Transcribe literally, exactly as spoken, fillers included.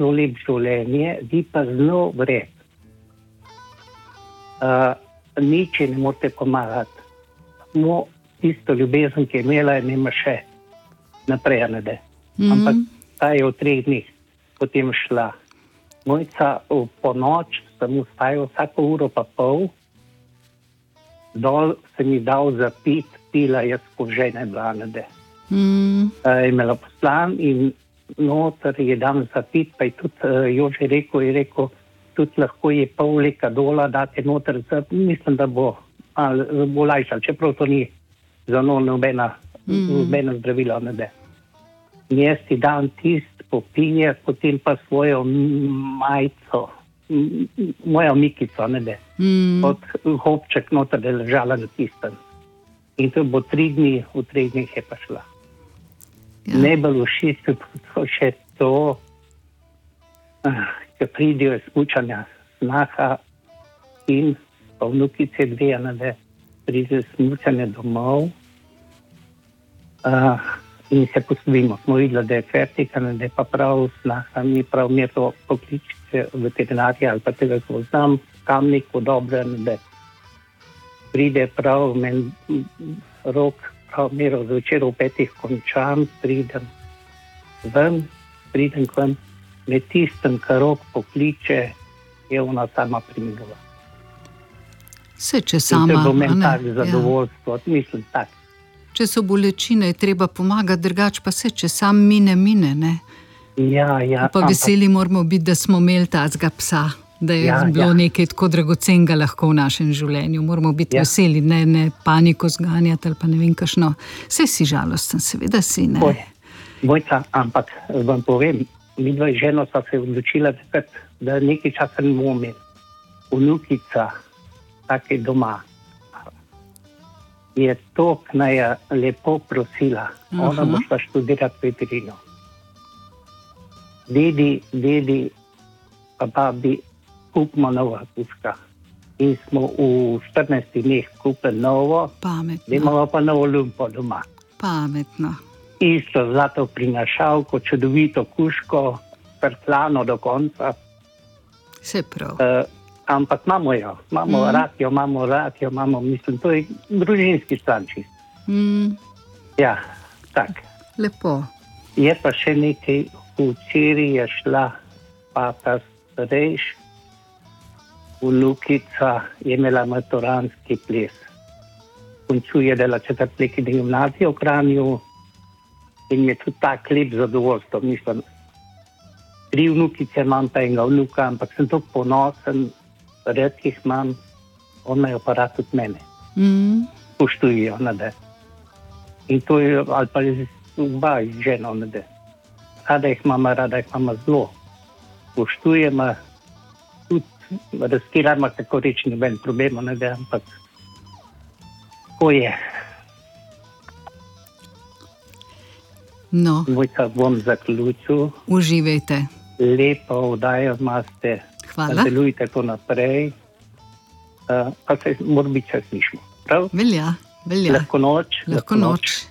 zelo lep življenje, vi pa zelo vred. Uh, nič ne morete pomagati. Samo tisto ljubezen, ki je imela, je nima še naprej, ne de. Mm-hmm. Ampak ta je v treh dneh potem šla. Mojca po noč sem vstajal vsako uro pa pol, dol se mi dal za pit, pila je spožene bila, ne de. Mm. Uh, je imela poslan in noter je dam za pit, pa je tudi uh, Jože rekel, je rekel, tudi lahko je pol leka dola, date noter, za, mislim, da bo, ali, bo lajšal, čeprav to ni za no nobena, mm. nobena zdravila, ne de. In jaz ti dam tist, popije, potem pa svojo majico, mojo mikico, ne de, mm. od hopček noter, da je ležala na tistem. In to bo tri dni, v treh dneh je pa šla. Ja. Najbolj všeč je še to, ko pridijo smučanja snaha in pa vnukice dve, ne, pridijo smučanje domov uh, in se poslovimo. Smo videli, da je fertika, ne, da je pa prav snaha, mi prav mi je to pokličite veterinarja ali pa tega, ko znam, kamniku dobro, ne, da pride prav men rok, prav mero zvečer v petih končam, pridem ven, pridem k vam, med tistem, kar rok pokliče, je ona sama priminula. Se, če sama, in to bo meni tak zadovoljstvo, ja. Mislim tak. Če so bolečine, je treba pomagati, drugač pa se, če sam mine, mine, ne? Ja, ja. Pa ampak veseli moramo biti, da smo imeli tazga psa, da je ja, bilo ja. Nekaj tako dragocenga lahko v našem življenju. Moramo biti ja. Veseli, ne, ne paniko zganjati ali pa ne vem kakšno. Vse si žalosten, seveda si, ne. Boj, Bojca, ampak vam povem, mi dva ženo sva se odločila, da nekaj časa ne bomo imeli. Vnukica, tako je doma, je to, kna je lepo prosila. Aha. Ona bo šla študirati veterino. Dedi, dedi, pa babi, kupimo nova kuška. In smo v štirinajstih dneh kupili novo. Pametno. Imamo pa novo lumpo doma. Pametno. Isto zlato prinašalko, čudovito kuško, prtlano do konca. Se prav. Uh, ampak imamo jo, imamo mm. rad jo, imamo rad jo, imamo, mislim, to je družinski stanči. Mm. Ja, tak. Lepo. Je pa še nekaj, včeraj je šla pa ta starejš, vnukica je imela maturanski ples. Končuje dela četrtletni gimnazijo v Kranju in je tudi tak lep zadovoljstvo. Mislim, tri vnukice imam pa enega vnuka, ampak sem to ponosen, red jih imam, ona je pa rad tudi mene. Mm. Poštujejo, ne de. In to je, ali pa je oba ženo, ne de. Rada jih mama, rada jih mama zelo. Poštujemo, tudi razkiramo, tako reči, noben problem, ne de, ampak ko je. No. Mojca, bom zaključil. Uživajte. Lepo vdajo imate. Hvala. Nadaljujte to naprej. Uh, pa se mora biti, če slišimo. Prav? Velja, velja. Lahko noč. Lahko noč.